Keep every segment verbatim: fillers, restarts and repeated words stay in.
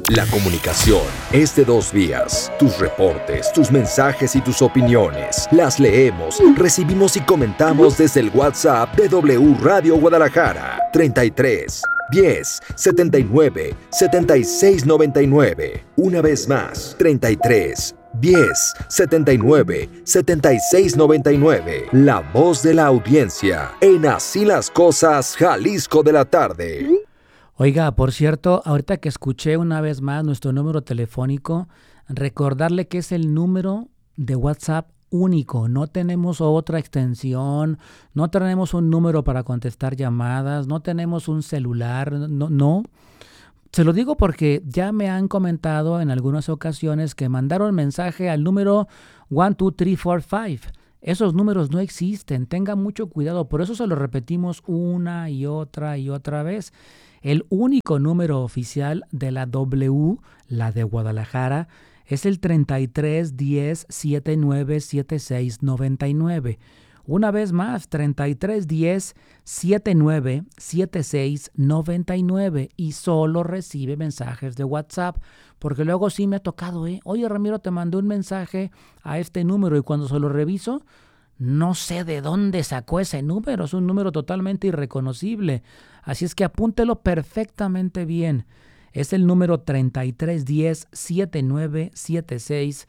La comunicación es de dos vías. Tus reportes, tus mensajes y tus opiniones. Las leemos, recibimos y comentamos desde el WhatsApp de W Radio Guadalajara. treinta y tres, diez, setenta y nueve, setenta y seis noventa y nueve. Una vez más, treinta y tres, diez, setenta y nueve, setenta y seis noventa y nueve. La voz de la audiencia en Así las Cosas, Jalisco de la tarde. Oiga, por cierto, ahorita que escuché una vez más nuestro número telefónico, recordarle que es el número de WhatsApp único. No tenemos otra extensión, no tenemos un número para contestar llamadas, no tenemos un celular, no, no. Se lo digo porque ya me han comentado en algunas ocasiones que mandaron mensaje al número uno, dos, tres, cuatro, cinco. Esos números no existen, tengan mucho cuidado, por eso se lo repetimos una y otra y otra vez. El único número oficial de la W, la de Guadalajara, es el treinta y tres, diez, setenta y nueve, setenta y seis, noventa y nueve. Una vez más, treinta y tres, diez, setenta y nueve, setenta y seis, noventa y nueve. Y solo recibe mensajes de WhatsApp, porque luego sí me ha tocado, ¿eh? Oye, Ramiro, te mandé un mensaje a este número y cuando se lo reviso, no sé de dónde sacó ese número. Es un número totalmente irreconocible. Así es que apúntelo perfectamente bien. Es el número treinta y tres, diez, setenta y nueve, setenta y seis,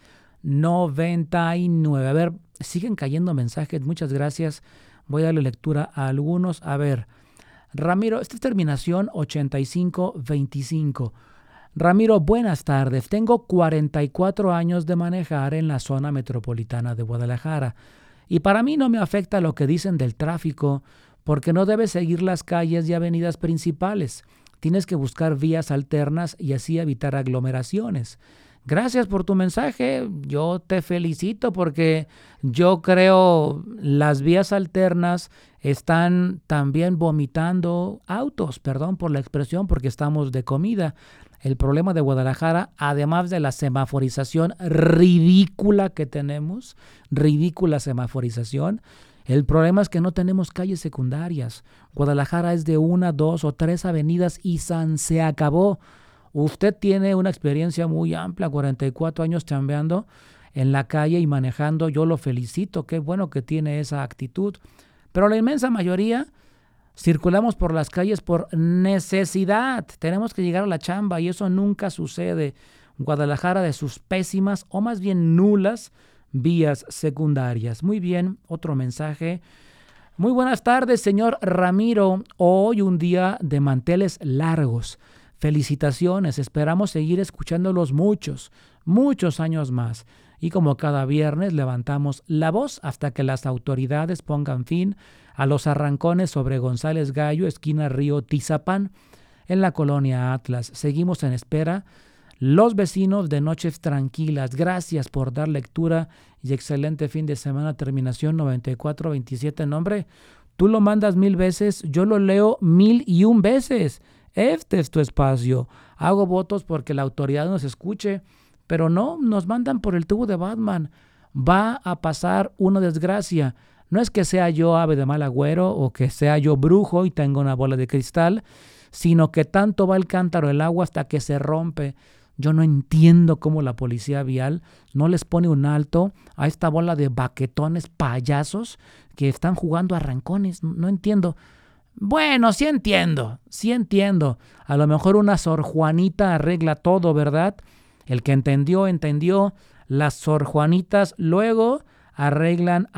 noventa y nueve. A ver, siguen cayendo mensajes. Muchas gracias. Voy a darle lectura a algunos. A ver, Ramiro, esta es terminación ochenta y cinco veinticinco. Ramiro, buenas tardes. Tengo cuarenta y cuatro años de manejar en la zona metropolitana de Guadalajara. Y para mí no me afecta lo que dicen del tráfico, porque no debes seguir las calles y avenidas principales. Tienes que buscar vías alternas y así evitar aglomeraciones. Gracias por tu mensaje. Yo te felicito porque yo creo las vías alternas están también vomitando autos. Perdón por la expresión, porque estamos de comida. El problema de Guadalajara, además de la semaforización ridícula que tenemos, ridícula semaforización, el problema es que no tenemos calles secundarias. Guadalajara es de una, dos o tres avenidas y san se acabó. Usted tiene una experiencia muy amplia, cuarenta y cuatro años chambeando en la calle y manejando. Yo lo felicito, qué bueno que tiene esa actitud. Pero la inmensa mayoría circulamos por las calles por necesidad. Tenemos que llegar a la chamba y eso nunca sucede. Guadalajara de sus pésimas o más bien nulas vías secundarias. Muy bien, otro mensaje. Muy buenas tardes, señor Ramiro. Hoy un día de manteles largos. Felicitaciones, esperamos seguir escuchándolos muchos, muchos años más. Y como cada viernes levantamos la voz hasta que las autoridades pongan fin a los arrancones sobre González Gallo, esquina Río Tizapán, en la colonia Atlas. Seguimos en espera. Los vecinos de Noches Tranquilas, gracias por dar lectura y excelente fin de semana. Terminación noventa y cuatro veintisiete. Nombre, tú lo mandas mil veces, yo lo leo mil y un veces. Este es tu espacio. Hago votos porque la autoridad nos escuche, pero no, nos mandan por el tubo de Batman. Va a pasar una desgracia. No es que sea yo ave de mal agüero o que sea yo brujo y tengo una bola de cristal, sino que tanto va el cántaro el agua hasta que se rompe. Yo no entiendo cómo la policía vial no les pone un alto a esta bola de baquetones payasos que están jugando a arrancones. No entiendo. Bueno, sí entiendo, sí entiendo. A lo mejor una Sor Juanita arregla todo, ¿verdad? El que entendió, entendió. Las Sor Juanitas luego arreglan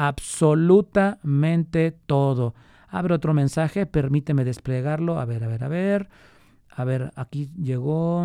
absolutamente todo. Abre otro mensaje, permíteme desplegarlo. A ver, a ver, a ver. A ver, aquí llegó.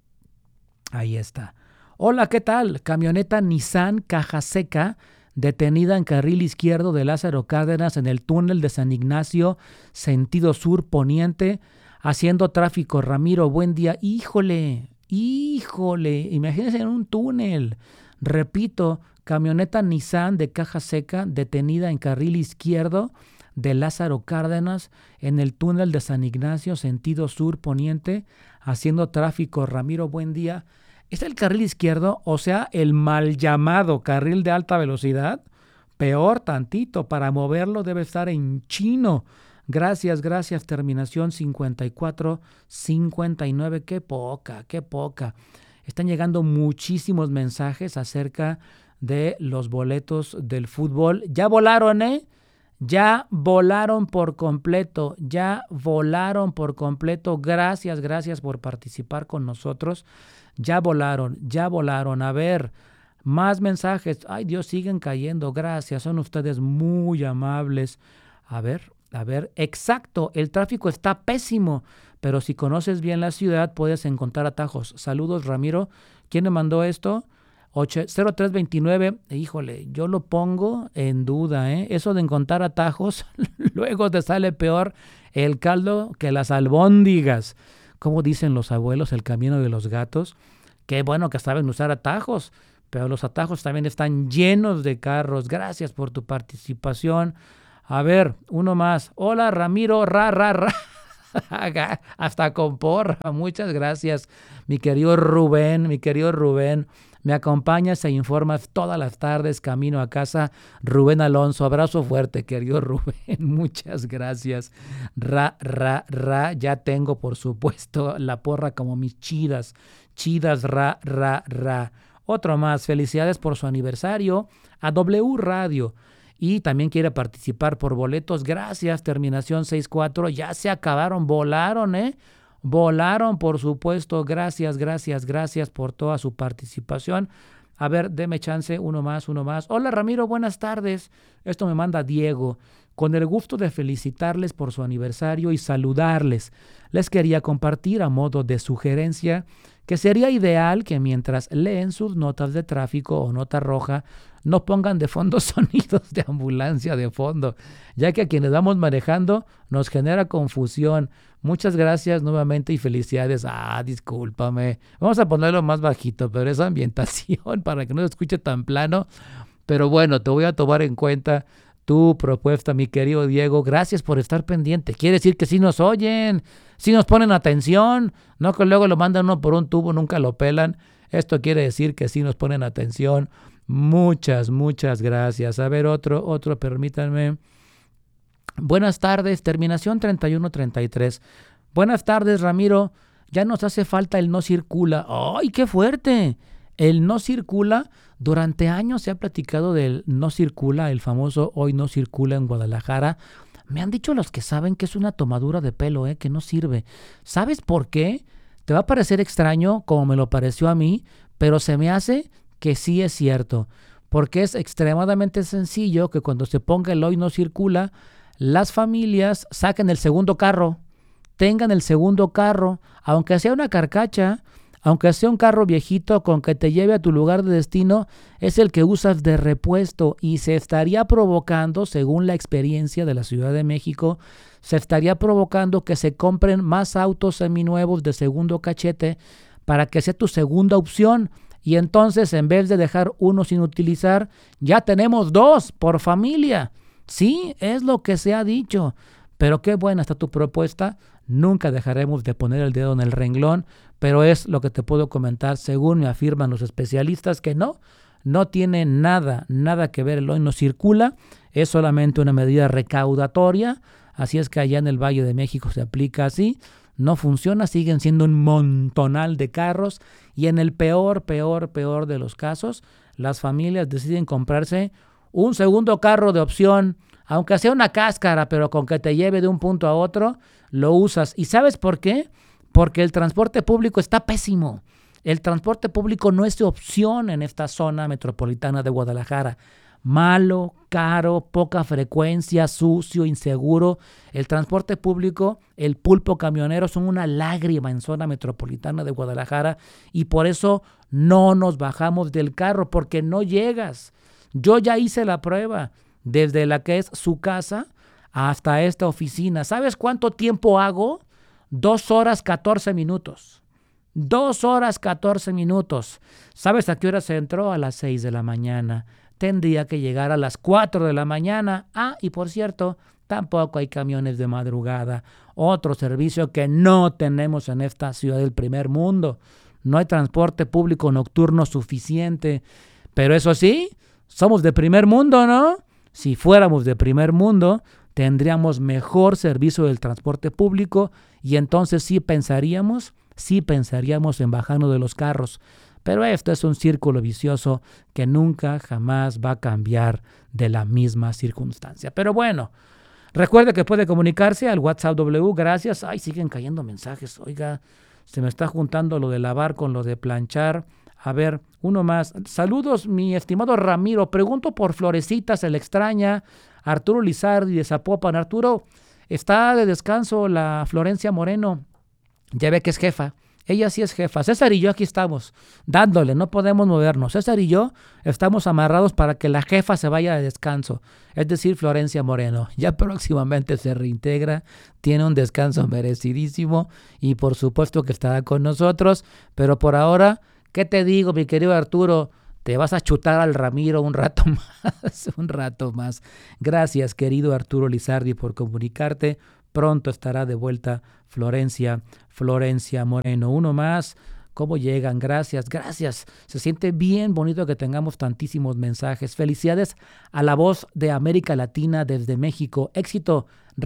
Ahí está. Hola, ¿qué tal? Camioneta Nissan Caja Seca detenida en carril izquierdo de Lázaro Cárdenas en el túnel de San Ignacio, sentido sur poniente, haciendo tráfico. Ramiro, buen día. Híjole, híjole, imagínense en un túnel. Repito, camioneta Nissan de caja seca detenida en carril izquierdo de Lázaro Cárdenas en el túnel de San Ignacio, sentido sur poniente, haciendo tráfico. Ramiro, buen día. ¿Es el carril izquierdo, o sea, el mal llamado carril de alta velocidad? Peor tantito, para moverlo debe estar en chino. Gracias, gracias. Terminación cincuenta y cuatro cincuenta y nueve. Qué poca, qué poca. Están llegando muchísimos mensajes acerca de los boletos del fútbol. Ya volaron, ¿eh? Ya volaron por completo, ya volaron por completo. Gracias, gracias por participar con nosotros. Ya volaron, ya volaron. A ver, más mensajes. Ay, Dios, siguen cayendo. Gracias, son ustedes muy amables. A ver, a ver. Exacto, el tráfico está pésimo, pero si conoces bien la ciudad puedes encontrar atajos. Saludos, Ramiro. ¿Quién me mandó esto? cero tres veintinueve, híjole, yo lo pongo en duda, ¿eh? Eso de encontrar atajos, luego te sale peor el caldo que las albóndigas. Como dicen los abuelos, el camino de los gatos. Qué bueno que saben usar atajos, pero los atajos también están llenos de carros. Gracias por tu participación. A ver, uno más. Hola, Ramiro, ra, ra, ra. Hasta con porra. Muchas gracias, mi querido Rubén, mi querido Rubén. Me acompañas e informas todas las tardes camino a casa. Rubén Alonso, abrazo fuerte, querido Rubén. Muchas gracias. Ra, ra, ra. Ya tengo, por supuesto, la porra como mis chidas. Chidas, ra, ra, ra. Otro más. Felicidades por su aniversario a W Radio. Y también quiere participar por boletos. Gracias, terminación sesenta y cuatro. Ya se acabaron, volaron, ¿eh? Volaron, por supuesto. Gracias, gracias, gracias por toda su participación. A ver, deme chance, uno más, uno más. Hola, Ramiro, buenas tardes. Esto me manda Diego. Con el gusto de felicitarles por su aniversario y saludarles. Les quería compartir a modo de sugerencia que sería ideal que mientras leen sus notas de tráfico o nota roja, no pongan de fondo sonidos de ambulancia de fondo, ya que a quienes vamos manejando nos genera confusión. Muchas gracias nuevamente y felicidades. Ah, discúlpame. Vamos a ponerlo más bajito, pero es ambientación para que no se escuche tan plano. Pero bueno, te voy a tomar en cuenta tu propuesta, mi querido Diego. Gracias por estar pendiente. Quiere decir que sí nos oyen, sí nos ponen atención, no que luego lo mandan uno por un tubo, nunca lo pelan. Esto quiere decir que sí nos ponen atención. Muchas, muchas gracias. A ver, otro, otro, permítanme. Buenas tardes, terminación treinta y uno treinta y tres. Buenas tardes, Ramiro. Ya nos hace falta el no circula. ¡Ay, qué fuerte! El no circula, durante años se ha platicado del no circula, el famoso hoy no circula en Guadalajara. Me han dicho los que saben que es una tomadura de pelo, ¿eh? Que no sirve. ¿Sabes por qué? Te va a parecer extraño, como me lo pareció a mí, pero se me hace que sí es cierto. Porque es extremadamente sencillo que cuando se ponga el hoy no circula, las familias saquen el segundo carro, tengan el segundo carro, aunque sea una carcacha, aunque sea un carro viejito con que te lleve a tu lugar de destino, es el que usas de repuesto y se estaría provocando, según la experiencia de la Ciudad de México, se estaría provocando que se compren más autos seminuevos de segundo cachete para que sea tu segunda opción. Y entonces, en vez de dejar uno sin utilizar, ya tenemos dos por familia. Sí, es lo que se ha dicho. Pero qué buena está tu propuesta. Nunca dejaremos de poner el dedo en el renglón, pero es lo que te puedo comentar, según me afirman los especialistas, que no, no tiene nada, nada que ver el hoy no circula, es solamente una medida recaudatoria, así es que allá en el Valle de México se aplica así, no funciona, siguen siendo un montonal de carros y en el peor, peor, peor de los casos, las familias deciden comprarse un segundo carro de opción, aunque sea una cáscara, pero con que te lleve de un punto a otro, lo usas. ¿Y sabes por qué? Porque el transporte público está pésimo. El transporte público no es opción en esta zona metropolitana de Guadalajara. Malo, caro, poca frecuencia, sucio, inseguro. El transporte público, el pulpo camionero son una lágrima en zona metropolitana de Guadalajara y por eso no nos bajamos del carro, porque no llegas. Yo ya hice la prueba desde la que es su casa hasta esta oficina. ¿Sabes cuánto tiempo hago? Dos horas catorce minutos. Dos horas catorce minutos. ¿Sabes a qué hora se entró? A las seis de la mañana. Tendría que llegar a las cuatro de la mañana. Ah, y por cierto, tampoco hay camiones de madrugada. Otro servicio que no tenemos en esta ciudad del primer mundo. No hay transporte público nocturno suficiente. Pero eso sí, somos de primer mundo, ¿no? Si fuéramos de primer mundo, tendríamos mejor servicio del transporte público y entonces sí pensaríamos, sí pensaríamos en bajarnos de los carros. Pero esto es un círculo vicioso que nunca, jamás va a cambiar de la misma circunstancia. Pero bueno, recuerde que puede comunicarse al WhatsApp W. Gracias. Ay, siguen cayendo mensajes. Oiga, se me está juntando lo de lavar con lo de planchar. A ver, uno más. Saludos, mi estimado Ramiro. Pregunto por Florecita, se le extraña. Arturo Lizardi de Zapopan. Arturo, está de descanso la Florencia Moreno. Ya ve que es jefa. Ella sí es jefa. César y yo aquí estamos, dándole, no podemos movernos. César y yo estamos amarrados para que la jefa se vaya de descanso. Es decir, Florencia Moreno. Ya próximamente se reintegra, tiene un descanso merecidísimo y por supuesto que estará con nosotros. Pero por ahora, ¿qué te digo, mi querido Arturo? Te vas a chutar al Ramiro un rato más, un rato más. Gracias, querido Arturo Lizardi, por comunicarte. Pronto estará de vuelta Florencia, Florencia Moreno. Uno más. ¿Cómo llegan? Gracias, gracias. Se siente bien bonito que tengamos tantísimos mensajes. Felicidades a la voz de América Latina desde México. Éxito,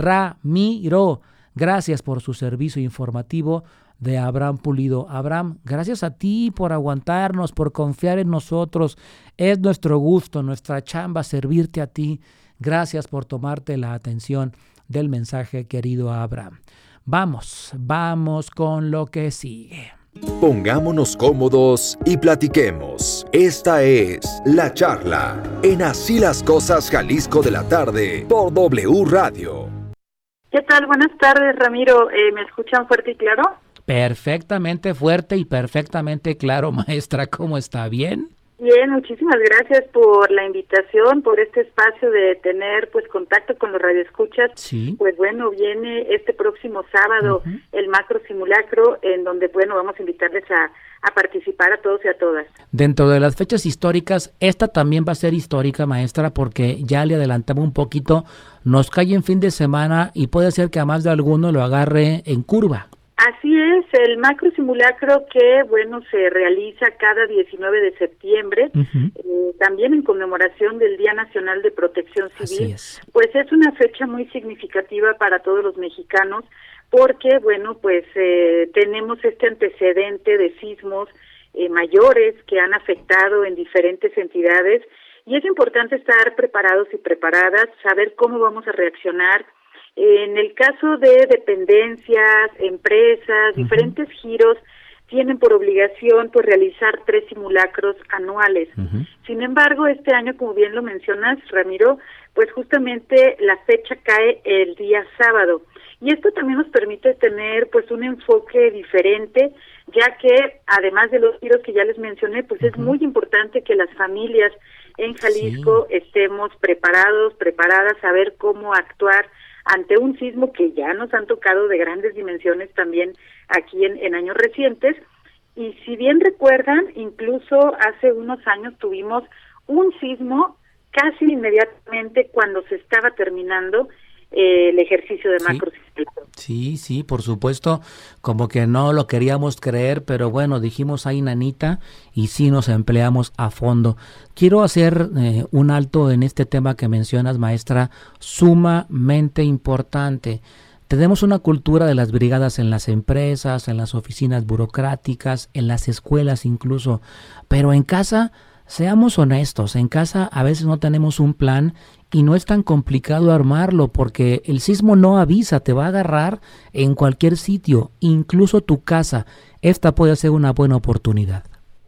Ramiro. Gracias por su servicio informativo. De Abraham Pulido. Abraham, gracias a ti por aguantarnos, por confiar en nosotros. Es nuestro gusto, nuestra chamba servirte a ti. Gracias por tomarte la atención del mensaje, querido Abraham. Vamos, vamos con lo que sigue. Pongámonos cómodos y platiquemos. Esta es La Charla, en Así las Cosas Jalisco de la Tarde, por W Radio. ¿Qué tal? Buenas tardes, Ramiro. Eh, ¿Me escuchan fuerte y claro? Perfectamente fuerte y perfectamente claro, maestra. ¿Cómo está? ¿Bien? Bien, muchísimas gracias por la invitación, por este espacio de tener pues contacto con los radioescuchas. Sí. Pues bueno, viene este próximo sábado uh-huh. el macro simulacro, en donde bueno vamos a invitarles a, a participar a todos y a todas. Dentro de las fechas históricas, esta también va a ser histórica, maestra, porque ya le adelantamos un poquito, nos cae en fin de semana y puede ser que a más de alguno lo agarre en curva. Así es, el macro simulacro que, bueno, se realiza cada diecinueve de septiembre, uh-huh. eh, también en conmemoración del Día Nacional de Protección Civil, es. Pues es una fecha muy significativa para todos los mexicanos, porque, bueno, pues eh, tenemos este antecedente de sismos eh, mayores que han afectado en diferentes entidades, y es importante estar preparados y preparadas, saber cómo vamos a reaccionar. En el caso de dependencias, empresas, uh-huh. diferentes giros tienen por obligación pues realizar tres simulacros anuales. Uh-huh. Sin embargo, este año, como bien lo mencionas, Ramiro, pues justamente la fecha cae el día sábado. Y esto también nos permite tener pues un enfoque diferente, ya que además de los giros que ya les mencioné, pues uh-huh. es muy importante que las familias en Jalisco sí. estemos preparados, preparadas a ver cómo actuar ante un sismo que ya nos han tocado de grandes dimensiones también aquí en, en años recientes. Y si bien recuerdan, incluso hace unos años tuvimos un sismo casi inmediatamente cuando se estaba terminando eh, el ejercicio de macro simulacro. Sí, sí, por supuesto, como que no lo queríamos creer, pero bueno, dijimos ahí nanita y sí nos empleamos a fondo. Quiero hacer eh, un alto en este tema que mencionas, maestra, sumamente importante. Tenemos una cultura de las brigadas en las empresas, en las oficinas burocráticas, en las escuelas incluso, pero en casa, seamos honestos, en casa a veces no tenemos un plan y no es tan complicado armarlo porque el sismo no avisa, te va a agarrar en cualquier sitio, incluso tu casa. Esta puede ser una buena oportunidad.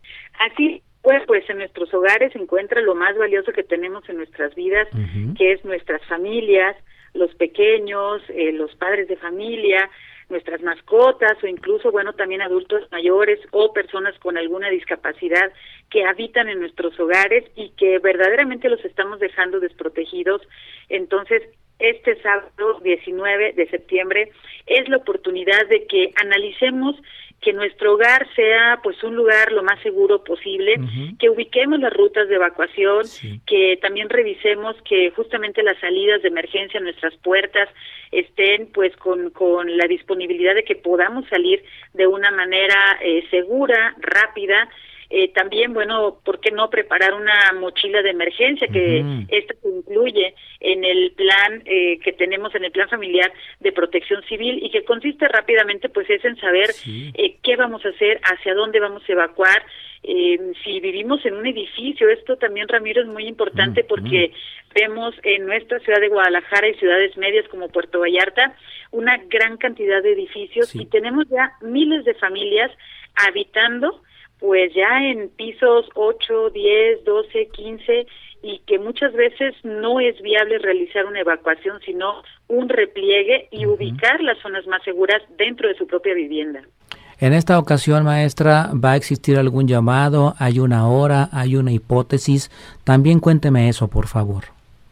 Así pues, pues en nuestros hogares se encuentra lo más valioso que tenemos en nuestras vidas, uh-huh. que es nuestras familias, los pequeños, eh, los padres de familia, nuestras mascotas o incluso, bueno, también adultos mayores o personas con alguna discapacidad que habitan en nuestros hogares y que verdaderamente los estamos dejando desprotegidos. Entonces, este sábado diecinueve de septiembre es la oportunidad de que analicemos que nuestro hogar sea pues un lugar lo más seguro posible, uh-huh. que ubiquemos las rutas de evacuación, sí. que también revisemos que justamente las salidas de emergencia a nuestras puertas estén pues con, con la disponibilidad de que podamos salir de una manera eh, segura, rápida. Eh, también, bueno, ¿por qué no preparar una mochila de emergencia? Que uh-huh. Esta se incluye en el plan eh, que tenemos, en el plan familiar de protección civil, y que consiste rápidamente, pues, es en saber sí. eh, qué vamos a hacer, hacia dónde vamos a evacuar. Eh, si vivimos en un edificio, esto también, Ramiro, es muy importante uh-huh. porque vemos en nuestra ciudad de Guadalajara y ciudades medias como Puerto Vallarta una gran cantidad de edificios sí. y tenemos ya miles de familias habitando pues ya en pisos ocho, diez, doce, quince, y que muchas veces no es viable realizar una evacuación, sino un repliegue y uh-huh. ubicar las zonas más seguras dentro de su propia vivienda. En esta ocasión, maestra, ¿va a existir algún llamado? ¿Hay una hora? ¿Hay una hipótesis? También cuénteme eso, por favor.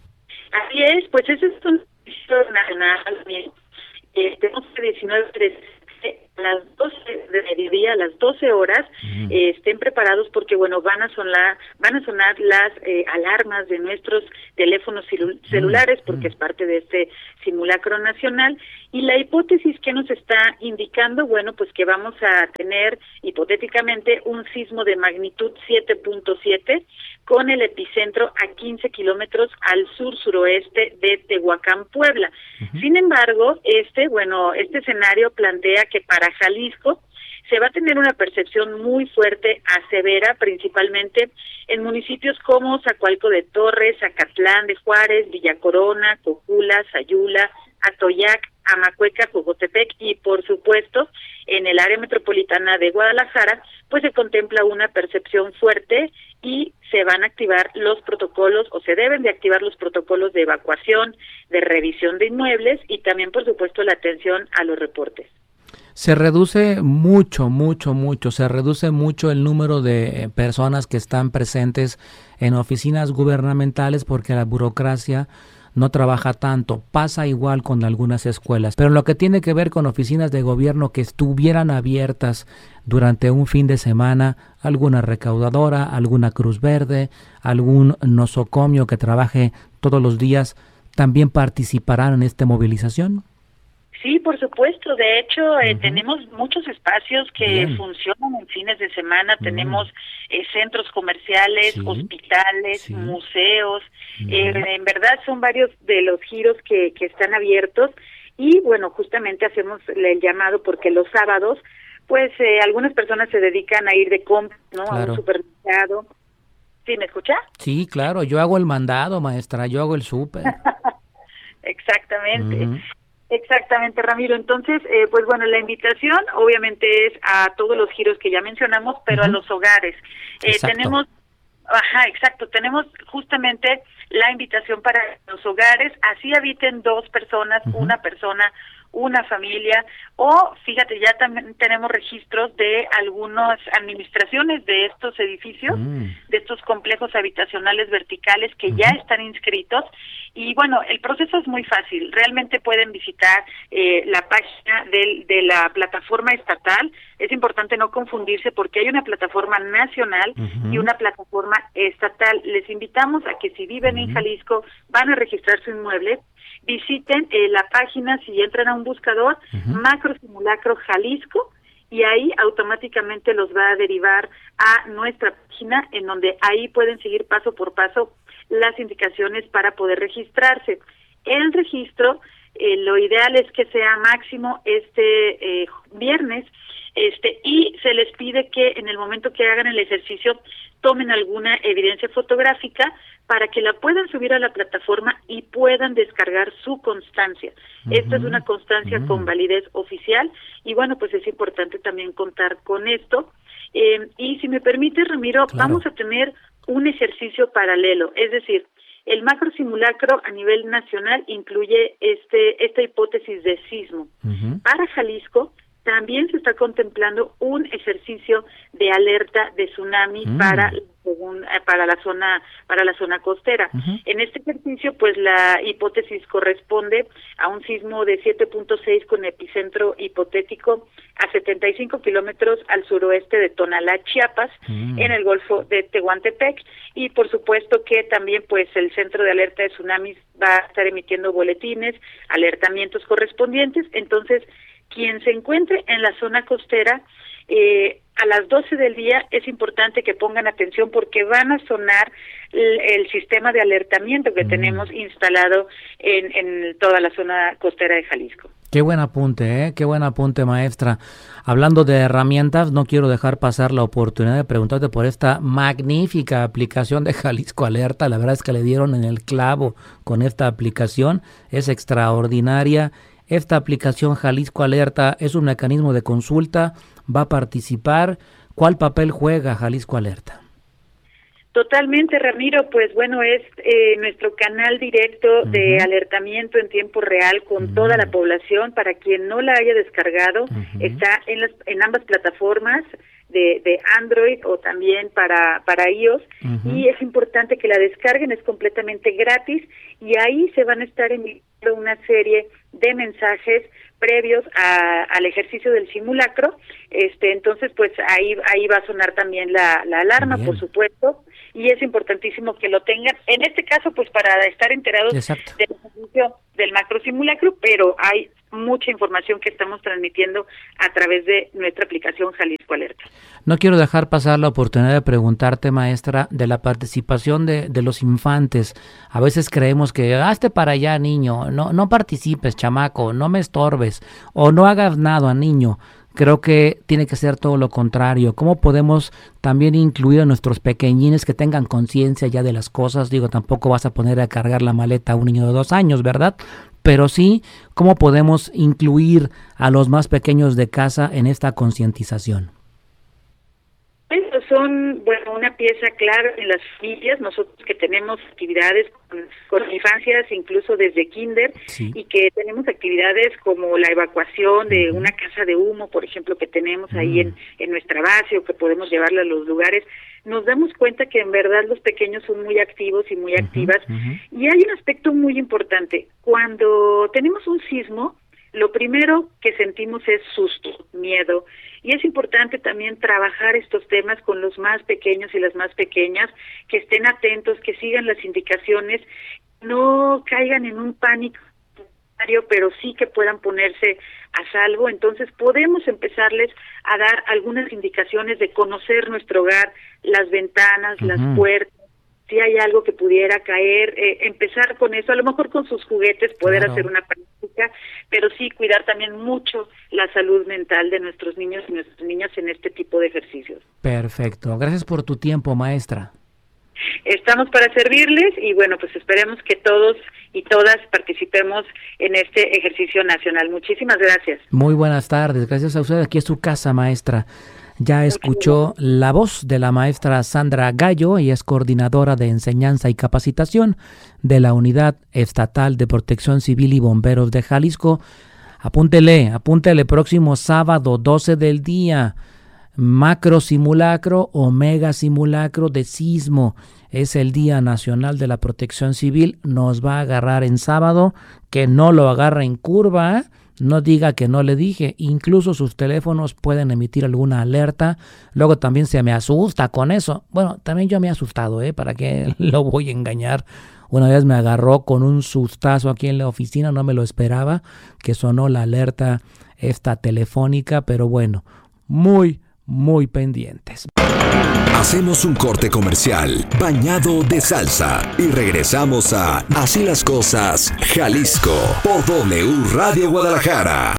Así es, pues ese es un servicio nacional. Eh, tenemos que diecinueve a las doce de mediodía, a las doce horas, uh-huh. eh, estén preparados porque, bueno, van a sonar, van a sonar las eh, alarmas de nuestros teléfonos celu- celulares, uh-huh. porque es parte de este simulacro nacional. Y la hipótesis que nos está indicando, bueno, pues que vamos a tener hipotéticamente un sismo de magnitud siete punto siete con el epicentro a quince kilómetros al sur-suroeste de Tehuacán, Puebla. Uh-huh. Sin embargo, este, bueno, este escenario plantea que para Jalisco se va a tener una percepción muy fuerte a severa, principalmente en municipios como Zacualco de Torres, Zacatlán de Juárez, Villa Corona, Cojula, Sayula, Atoyac, Amacueca, Cojotepec y, por supuesto, en el área metropolitana de Guadalajara, pues se contempla una percepción fuerte y se van a activar los protocolos, o se deben de activar los protocolos de evacuación, de revisión de inmuebles y también, por supuesto, la atención a los reportes. Se reduce mucho, mucho, mucho, se reduce mucho el número de personas que están presentes en oficinas gubernamentales porque la burocracia no trabaja tanto. Pasa igual con algunas escuelas, pero en lo que tiene que ver con oficinas de gobierno que estuvieran abiertas durante un fin de semana, alguna recaudadora, alguna Cruz Verde, algún nosocomio que trabaje todos los días, ¿también participarán en esta movilización? Sí, por supuesto. De hecho, eh, uh-huh. tenemos muchos espacios que Bien. funcionan en fines de semana. Uh-huh. Tenemos eh, centros comerciales, sí. hospitales, sí. museos. Uh-huh. Eh, en verdad son varios de los giros que, que están abiertos. Y bueno, justamente hacemos el llamado porque los sábados, pues eh, algunas personas se dedican a ir de compras, ¿no? Claro. A un supermercado. ¿Sí me escucha? Sí, claro. Yo hago el mandado, maestra. Yo hago el súper. Exactamente. Uh-huh. Exactamente, Ramiro. Entonces, eh, pues bueno, la invitación obviamente es a todos los giros que ya mencionamos, pero uh-huh. a los hogares. Eh, tenemos, ajá, exacto, tenemos justamente la invitación para los hogares, así habiten dos personas, uh-huh. una persona, una familia, o fíjate, ya también tenemos registros de algunas administraciones de estos edificios, uh-huh. de estos complejos habitacionales verticales que uh-huh. ya están inscritos. Y bueno, el proceso es muy fácil. Realmente pueden visitar eh, la página del, de la plataforma estatal. Es importante no confundirse porque hay una plataforma nacional uh-huh. y una plataforma estatal. Les invitamos a que si viven uh-huh. en Jalisco, van a registrar su inmueble, visiten eh, la página, si entran a un buscador, uh-huh. Macro Simulacro Jalisco, y ahí automáticamente los va a derivar a nuestra página, en donde ahí pueden seguir paso por paso las indicaciones para poder registrarse. El registro, eh, lo ideal es que sea máximo este eh, viernes, este y se les pide que en el momento que hagan el ejercicio tomen alguna evidencia fotográfica para que la puedan subir a la plataforma y puedan descargar su constancia. Uh-huh. Esta es una constancia uh-huh. con validez oficial y bueno, pues es importante también contar con esto. Eh, y si me permite, Ramiro, claro. vamos a tener un ejercicio paralelo, es decir, el macro simulacro a nivel nacional incluye este esta hipótesis de sismo. Uh-huh. Para Jalisco también se está contemplando un ejercicio de alerta de tsunami mm. para según, para la zona para la zona costera. Uh-huh. En este ejercicio, pues la hipótesis corresponde a un sismo de siete punto seis con epicentro hipotético a setenta y cinco kilómetros al suroeste de Tonalá, Chiapas, mm. en el Golfo de Tehuantepec, y por supuesto que también pues el Centro de Alerta de Tsunamis va a estar emitiendo boletines, alertamientos correspondientes. Entonces, quien se encuentre en la zona costera, eh, a las doce del día es importante que pongan atención porque van a sonar el, el sistema de alertamiento que mm. tenemos instalado en, en toda la zona costera de Jalisco. Qué buen apunte, ¿eh? Qué buen apunte, maestra. Hablando de herramientas, no quiero dejar pasar la oportunidad de preguntarte por esta magnífica aplicación de Jalisco Alerta. La verdad es que le dieron en el clavo con esta aplicación. Es extraordinaria. Esta aplicación Jalisco Alerta es un mecanismo de consulta. ¿Va a participar? ¿Cuál papel juega Jalisco Alerta? Totalmente, Ramiro, pues bueno, es eh, nuestro canal directo uh-huh. de alertamiento en tiempo real con uh-huh. toda la población. Para quien no la haya descargado, uh-huh. está en las en ambas plataformas de, de Android o también para, para iOS, uh-huh. y es importante que la descarguen, es completamente gratis, y ahí se van a estar emitiendo una serie de mensajes previos a, al ejercicio del simulacro. Este, entonces, pues ahí ahí va a sonar también la, la alarma, Bien. por supuesto, y es importantísimo que lo tengan, en este caso, pues para estar enterados Exacto. del ejercicio del macro simulacro, pero hay mucha información que estamos transmitiendo a través de nuestra aplicación Jalisco Alerta. No quiero dejar pasar la oportunidad de preguntarte, maestra, de la participación de, de los infantes. A veces creemos que hazte para allá, niño, no, no participes, chamaco, no me estorbes, o no hagas nada, niño. Creo que tiene que ser todo lo contrario. ¿Cómo podemos también incluir a nuestros pequeñines que tengan conciencia ya de las cosas? Digo, tampoco vas a poner a cargar la maleta a un niño de dos años, ¿verdad? Pero sí, ¿cómo podemos incluir a los más pequeños de casa en esta concientización? Estos son, bueno, una pieza clave en las familias. Nosotros que tenemos actividades con, con infancias, incluso desde kinder, sí. y que tenemos actividades como la evacuación de uh-huh. una casa de humo, por ejemplo, que tenemos uh-huh. ahí en, en nuestra base, o que podemos llevarla a los lugares, nos damos cuenta que en verdad los pequeños son muy activos y muy uh-huh. activas. Uh-huh. Y hay un aspecto muy importante. Cuando tenemos un sismo, lo primero que sentimos es susto, miedo, y es importante también trabajar estos temas con los más pequeños y las más pequeñas, que estén atentos, que sigan las indicaciones, no caigan en un pánico, pero sí que puedan ponerse a salvo. Entonces podemos empezarles a dar algunas indicaciones de conocer nuestro hogar, las ventanas, uh-huh. las puertas, si hay algo que pudiera caer, eh, empezar con eso, a lo mejor con sus juguetes poder claro. hacer una práctica, pero sí cuidar también mucho la salud mental de nuestros niños y nuestras niñas en este tipo de ejercicios. Perfecto, gracias por tu tiempo, maestra. Estamos para servirles y bueno, pues esperemos que todos y todas participemos en este ejercicio nacional. Muchísimas gracias. Muy buenas tardes, gracias a usted, aquí es su casa, maestra. Ya escuchó la voz de la maestra Sandra Gallo, ella es coordinadora de enseñanza y capacitación de la Unidad Estatal de Protección Civil y Bomberos de Jalisco. Apúntele, apúntele próximo sábado doce del día, macro simulacro o mega simulacro de sismo. Es el Día Nacional de la Protección Civil, nos va a agarrar en sábado, que no lo agarra en curva, ¿eh? No diga que no le dije, incluso sus teléfonos pueden emitir alguna alerta, luego también se me asusta con eso. Bueno, también yo me he asustado, ¿eh? ¿Para qué lo voy a engañar? Una vez me agarró con un sustazo aquí en la oficina, no me lo esperaba, que sonó la alerta esta telefónica, pero bueno, muy, muy pendientes. Hacemos un corte comercial bañado de salsa y regresamos a Así las Cosas Jalisco por W Radio Guadalajara.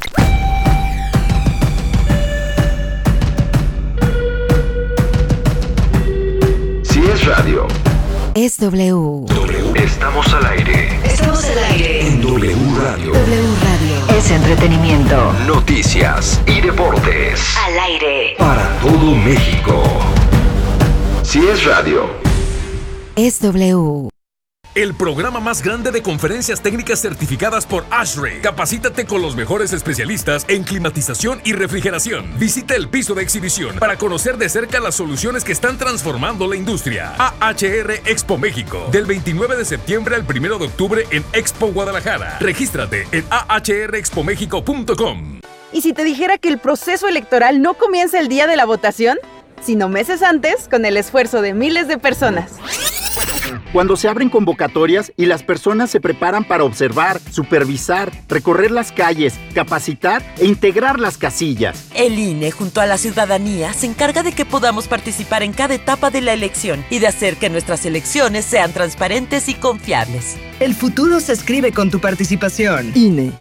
Si es radio, es W. W. Estamos al aire. Estamos al aire. En W Radio. W Radio. Es entretenimiento. Noticias y deportes. Al aire. Para todo México. Si es radio, es W. El programa más grande de conferencias técnicas certificadas por ASHRAE. Capacítate con los mejores especialistas en climatización y refrigeración. Visita el piso de exhibición para conocer de cerca las soluciones que están transformando la industria. A H R Expo México, del veintinueve de septiembre al primero de octubre en Expo Guadalajara. Regístrate en a h r expo mexico punto com. ¿Y si te dijera que el proceso electoral no comienza el día de la votación, sino meses antes, con el esfuerzo de miles de personas? cuando se abren convocatorias y las personas se preparan para observar, supervisar, recorrer las calles, capacitar e integrar las casillas. El I N E, junto a la ciudadanía, se encarga de que podamos participar en cada etapa de la elección y de hacer que nuestras elecciones sean transparentes y confiables. El futuro se escribe con tu participación. I N E.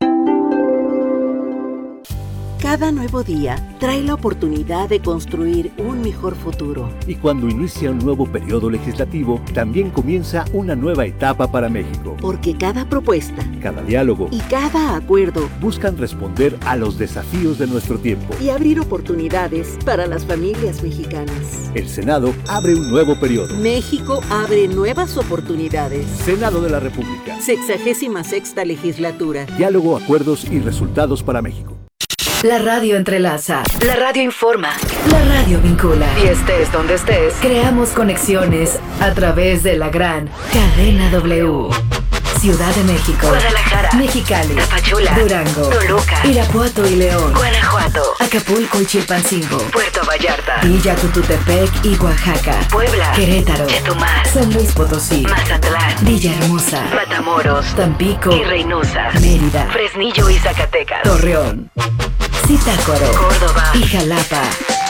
Cada nuevo día trae la oportunidad de construir un mejor futuro. Y cuando inicia un nuevo periodo legislativo, también comienza una nueva etapa para México. Porque cada propuesta, cada diálogo y cada acuerdo buscan responder a los desafíos de nuestro tiempo y abrir oportunidades para las familias mexicanas. El Senado abre un nuevo periodo. México abre nuevas oportunidades. Senado de la República. Sexagésima sexta legislatura. Diálogo, acuerdos y resultados para México. La radio entrelaza, la radio informa, la radio vincula. Y estés donde estés, creamos conexiones a través de la gran Cadena W. Ciudad de México, Guadalajara, Mexicali, Tapachula, Durango, Toluca, Irapuato y León, Guanajuato, Acapulco y Chilpancingo, Puerto Vallarta, Villa Tututepec y Oaxaca, Puebla, Querétaro, Chetumal, San Luis Potosí, Mazatlán, Villahermosa, Matamoros, Tampico y Reynosa, Mérida, Fresnillo y Zacatecas, Torreón, Zitácuaro, Córdoba y Jalapa.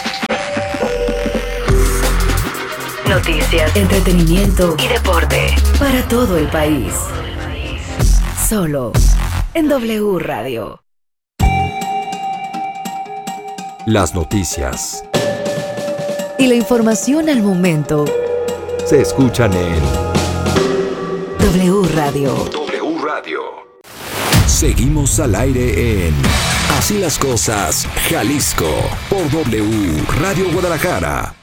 Noticias, entretenimiento y deporte para todo el país. Solo en W Radio. Las noticias Y la información al momento se escuchan en W Radio. W Radio. Seguimos al aire en Así las Cosas, Jalisco, por W Radio Guadalajara.